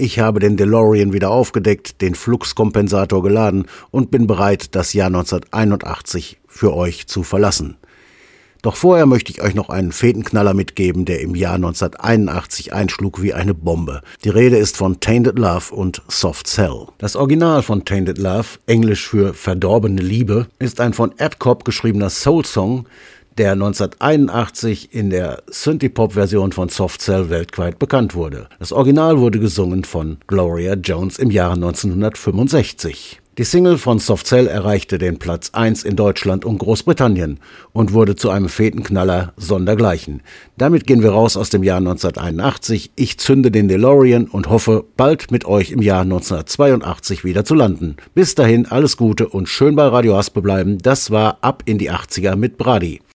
Ich habe den DeLorean wieder aufgedeckt, den Fluxkompensator geladen und bin bereit, das Jahr 1981 für euch zu verlassen. Doch vorher möchte ich euch noch einen Fetenknaller mitgeben, der im Jahr 1981 einschlug wie eine Bombe. Die Rede ist von Tainted Love und Soft Cell. Das Original von Tainted Love, englisch für verdorbene Liebe, ist ein von Ed Cobb geschriebener Soul-Song, der 1981 in der Synthie-Pop-Version von Soft Cell weltweit bekannt wurde. Das Original wurde gesungen von Gloria Jones im Jahre 1965. Die Single von Soft Cell erreichte den Platz 1 in Deutschland und Großbritannien und wurde zu einem Fetenknaller sondergleichen. Damit gehen wir raus aus dem Jahr 1981. Ich zünde den DeLorean und hoffe, bald mit euch im Jahr 1982 wieder zu landen. Bis dahin alles Gute und schön bei Radio Haspe bleiben. Das war Ab in die 80er mit Brady.